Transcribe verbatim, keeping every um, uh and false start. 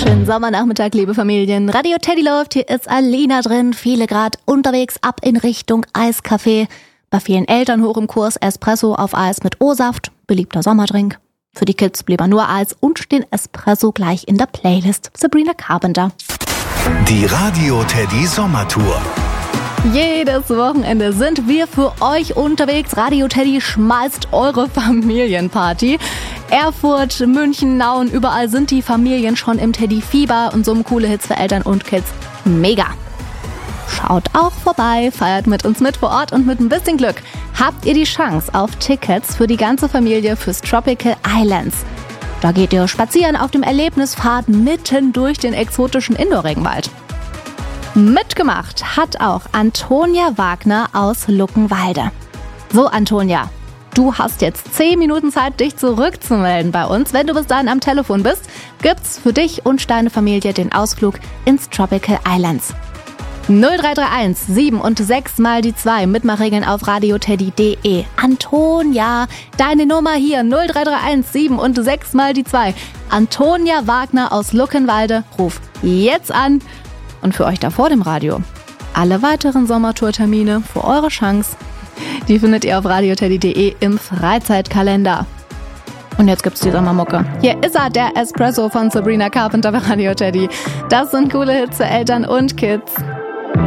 Schönen Sommernachmittag, liebe Familien. Radio Teddy läuft, hier ist Alina drin. Viele Grad unterwegs ab in Richtung Eiskaffee. Bei vielen Eltern hoch im Kurs Espresso auf Eis mit O-Saft. Beliebter Sommerdrink. Für die Kids blieb er nur Eis und den Espresso gleich in der Playlist. Sabrina Carpenter. Die Radio Teddy Sommertour. Jedes Wochenende sind wir für euch unterwegs. Radio Teddy schmeißt eure Familienparty. Erfurt, München, Nauen, überall sind die Familien schon im Teddy-Fieber und so coole Hits für Eltern und Kids. Mega! Schaut auch vorbei, feiert mit uns mit vor Ort und mit ein bisschen Glück habt ihr die Chance auf Tickets für die ganze Familie fürs Tropical Islands. Da geht ihr spazieren auf dem Erlebnispfad mitten durch den exotischen Indoor-Regenwald. Mitgemacht hat auch Antonia Wagner aus Luckenwalde. So, Antonia, du hast jetzt zehn Minuten Zeit, dich zurückzumelden bei uns. Wenn du bis dahin am Telefon bist, gibt's für dich und deine Familie den Ausflug ins Tropical Islands. null drei drei eins sieben und sechs mal die zwei. Mitmachregeln auf radioteddy punkt de. Antonia, deine Nummer hier. null drei drei eins sieben und sechs mal die zwei. Antonia Wagner aus Luckenwalde. Ruf jetzt an. Und für euch da vor dem Radio. Alle weiteren Sommertourtermine für eure Chance, die findet ihr auf radioteddy punkt de im Freizeitkalender. Und jetzt gibt's die Sommermucke. Hier ist er, der Espresso von Sabrina Carpenter bei Radio Teddy. Das sind coole Hits für Eltern und Kids.